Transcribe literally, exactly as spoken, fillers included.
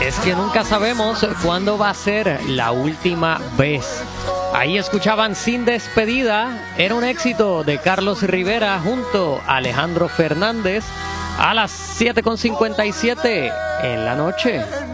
es que nunca sabemos cuándo va a ser la última vez. Ahí escuchaban Sin Despedida, era un éxito de Carlos Rivera junto a Alejandro Fernández a las siete con cincuenta y siete en la noche.